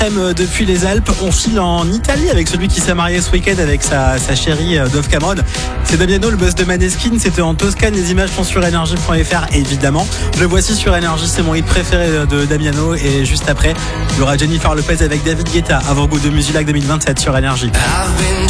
Depuis les Alpes, on file en Italie avec celui qui s'est marié ce week-end avec sa chérie Dove Cameron. C'est Damiano, le boss de Maneskin. C'était en Toscane. Les images sont sur energy.fr évidemment. Le voici sur Energy, c'est mon hit préféré de Damiano. Et juste après, il y aura Jennifer Lopez avec David Guetta. Avant-goût de Musilac 2027 sur Energy. I've been